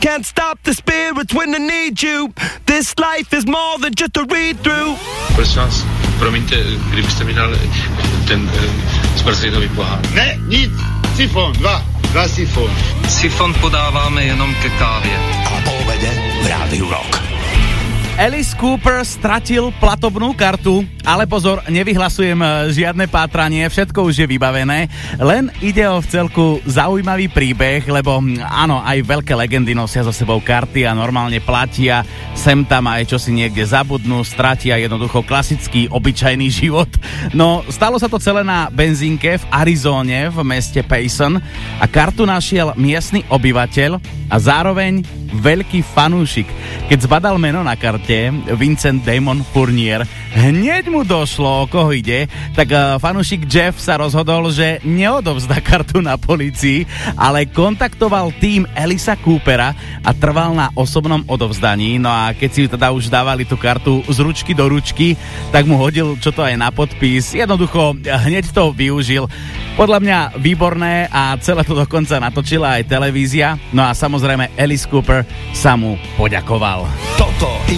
can't stop the spirits when I need you. This life is more than just a read-through. Prosím vás, promiňte, kdybyste mi dal ten zmrzlinový pohár. Ne, nic, sifón, dva sifón. Sifón podáváme jenom ke kávě. A po obede v Rádiu Rock. Alice Cooper stratil platobnú kartu, ale pozor, nevyhlasujem žiadne pátranie, všetko už je vybavené, len ide o vcelku zaujímavý príbeh, lebo áno, aj veľké legendy nosia so sebou karty a normálne platia, sem tam aj čo si niekde zabudnú, stratia jednoducho klasický, obyčajný život. No, stalo sa to celé na benzínke v Arizóne, v meste Payson a kartu našiel miestny obyvateľ a zároveň veľký fanúšik. Keď zbadal meno na karte, Vincent Damon Fournier, hneď mu došlo, o koho ide, tak fanúšik Jeff sa rozhodol, že neodovzdá kartu na polícii, ale kontaktoval tím Alisa Coopera a trval na osobnom odovzdaní. No a keď si teda už dávali tú kartu z ručky do ručky, tak mu hodil čo to aj na podpis. Jednoducho hneď to využil. Podľa mňa výborné a celé to dokonca natočila aj televízia. No a samozrejme Alice Cooper sa mu poďakoval. Toto